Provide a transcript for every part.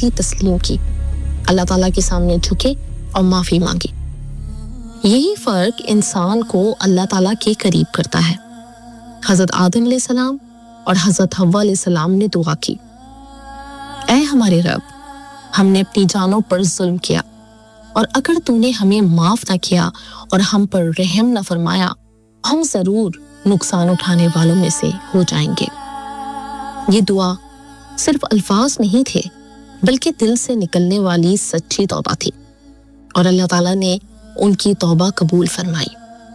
गलती तस्लीम की, अल्लाह ताला के सामने झुके और माफ़ी मांगी। यही फ़र्क इंसान को अल्लाह ताला के करीब करता है। हज़रत आदम अलैहिस्सलाम और हज़रत हव्वा अलैहिस्सलाम ने दुआ की, ऐ हमारे रब, हमने अपनी जानों पर जुल्म किया और अगर तूने हमें माफ़ न किया और हम पर रहम न फरमाया, हम ज़रूर नुकसान उठाने वालों में से हो जाएंगे। ये दुआ सिर्फ अल्फाज नहीं थे, बल्कि दिल से निकलने वाली सच्ची तौबा थी और अल्लाह ताला ने उनकी तौबा कबूल फरमाई।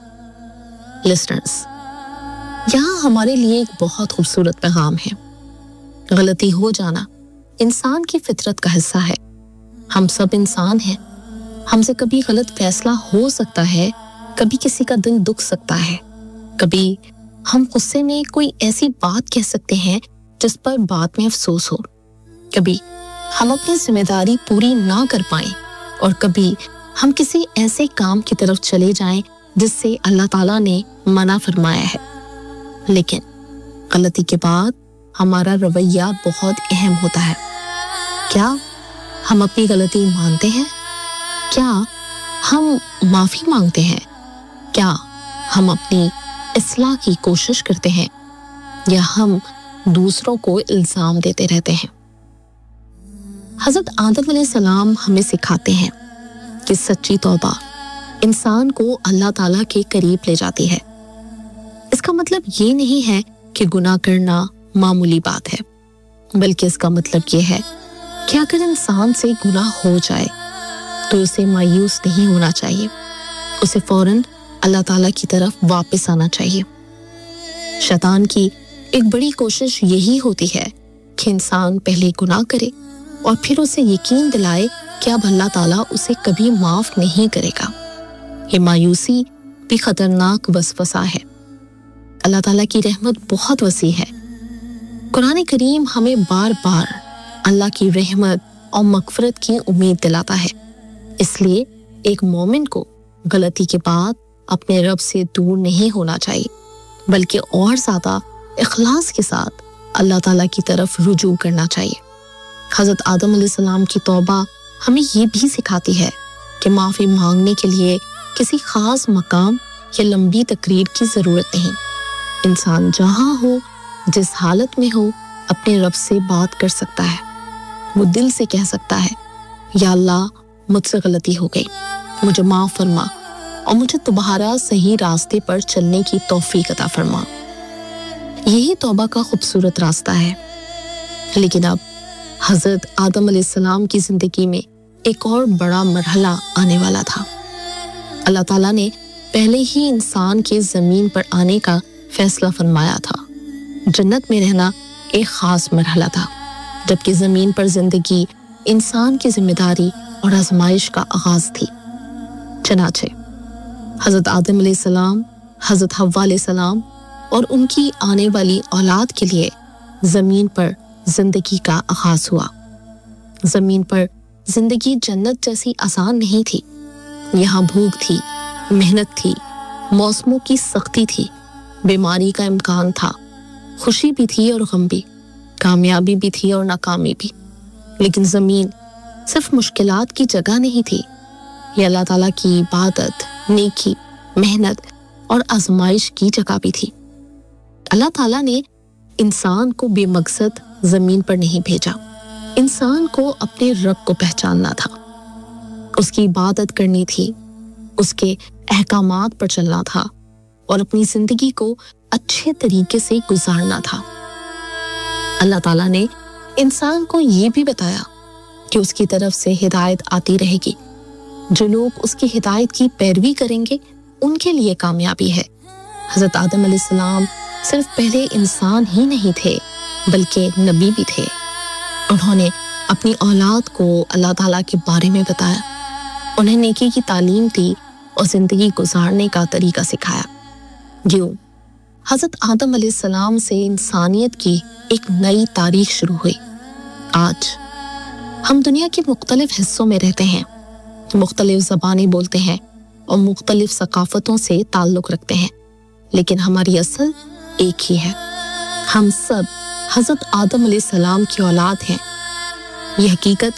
लिसनर्स, यहाँ हमारे लिए एक बहुत खूबसूरत पैगाम है। गलती हो जाना इंसान की फितरत का हिस्सा है। हम सब इंसान हैं। हमसे कभी गलत फैसला हो सकता है, कभी किसी का दिल दुख सकता है, कभी हम गुस्से में कोई ऐसी बात कह सकते हैं जिस पर बाद में अफसोस हो, कभी हम अपनी जिम्मेदारी पूरी ना कर पाएं और कभी हम किसी ऐसे काम की तरफ चले जाएं जिससे अल्लाह ताला ने मना फरमाया है। लेकिन गलती के बाद हमारा रवैया बहुत अहम होता है। क्या हम अपनी गलती मानते हैं? क्या हम माफी मांगते हैं? क्या हम अपनी इस्लाह की कोशिश करते हैं या हम दूसरों को इल्जाम देते रहते हैं? हज़रत आदम अलैहिस्सलाम हमें सिखाते हैं कि सच्ची तौबा इंसान को अल्लाह ताला के करीब ले जाती है। इसका मतलब ये नहीं है कि गुनाह करना मामूली बात है, बल्कि इसका मतलब ये है कि अगर इंसान से गुनाह हो जाए तो उसे मायूस नहीं होना चाहिए, उसे फौरन अल्लाह ताला की तरफ वापस आना चाहिए। शैतान की एक बड़ी कोशिश यही होती है कि इंसान पहले गुनाह करे और फिर उसे यकीन दिलाए कि अब अल्लाह ताला उसे कभी माफ नहीं करेगा। ये मायूसी भी खतरनाक वसवसा है। अल्लाह ताला की रहमत बहुत वसी है। कुरान करीम हमें बार बार अल्लाह की रहमत और मगफरत की उम्मीद दिलाता है। इसलिए एक मोमिन को गलती के बाद अपने रब से दूर नहीं होना चाहिए, बल्कि और ज्यादा इखलास के साथ अल्लाह ताला की तरफ रुजू करना चाहिए। हज़रत आदम अलैहिस्सलाम की तौबा हमें ये भी सिखाती है कि माफ़ी मांगने के लिए किसी खास मकाम या लंबी तकरीर की ज़रूरत नहीं। इंसान जहाँ हो, जिस हालत में हो, अपने रब से बात कर सकता है। वो दिल से कह सकता है, या अल्लाह, मुझसे गलती हो गई, मुझे माफ़ फरमा और मुझे दोबारा सही रास्ते पर चलने की तौफीक अता फरमा। यही तौबा का खूबसूरत रास्ता है। लेकिन अब हज़रत आदम अलैहिस्सलाम की जिंदगी में एक और बड़ा मरहला आने वाला था। अल्लाह ताला ने पहले ही इंसान के ज़मीन पर आने का फैसला फरमाया था। जन्नत में रहना एक ख़ास मरहला था, जबकि ज़मीन पर जिंदगी इंसान की जिम्मेदारी और आजमाइश का आगाज थी। चनाचे हज़रत आदम अलैहिस्सलाम, हज़रत हव्वा अलैहिस्सलाम और उनकी आने वाली औलाद के लिए ज़मीन पर जिंदगी का आगाज हुआ। ज़मीन पर जिंदगी जन्नत जैसी आसान नहीं थी। यहाँ भूख थी, मेहनत थी, मौसमों की सख्ती थी, बीमारी का इम्कान था, खुशी भी थी और गम भी, कामयाबी भी थी और नाकामी भी। लेकिन ज़मीन सिर्फ मुश्किलात की जगह नहीं थी, ये अल्लाह ताला की इबादत, नेकी, मेहनत और आजमाइश की जगह भी थी। अल्लाह ताला ने इंसान को बेमकसद ज़मीन पर नहीं भेजा। इंसान को अपने रब को पहचानना था, उसकी इबादत करनी थी, उसके अहकामात पर चलना था और अपनी जिंदगी को अच्छे तरीके से गुजारना था। अल्लाह ताला ने इंसान को ये भी बताया कि उसकी तरफ से हिदायत आती रहेगी। जो लोग उसकी हिदायत की पैरवी करेंगे उनके लिए कामयाबी है। हज़रत आदम अलैहिस्सलाम सिर्फ पहले इंसान ही नहीं थे, बल्कि नबी भी थे। उन्होंने अपनी औलाद को अल्लाह ताला के बारे में बताया, उन्हें नेकी की तालीम दी और जिंदगी गुजारने का तरीका सिखाया। यूं हज़रत आदम अलैहिस्सलाम से इंसानियत की एक नई तारीख शुरू हुई। आज हम दुनिया के मुख्तलिफ हिस्सों में रहते हैं, मुख्तलिफ ज़बानें बोलते हैं और मुख्तलिफ सकाफ़तों से ताल्लुक़ रखते हैं, लेकिन हमारी असल एक ही है। हम सब हज़रत आदम अलैहिस्सलाम की औलाद हैं। ये हकीकत